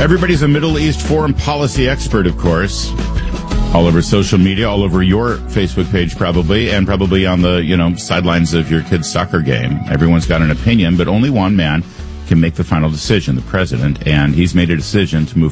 Everybody's a Middle East foreign policy expert, of course. All over social media, all over your Facebook page probably, and probably on the, sidelines of your kid's soccer game. Everyone's got an opinion, but only one man can make the final decision, the president, and he's made a decision to move